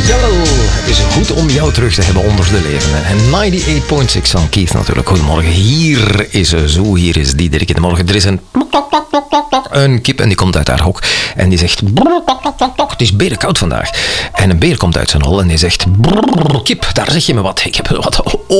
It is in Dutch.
Jawel, het is goed om jou terug te hebben onder de levenden. En 98.6 van Keith natuurlijk. Goedemorgen, hier is Diederik in de morgen. Er is een kip en die komt uit haar hok. En die zegt, het is berenkoud vandaag. En een beer komt uit zijn hol en die zegt, kip, daar zeg je me wat. Ik heb wat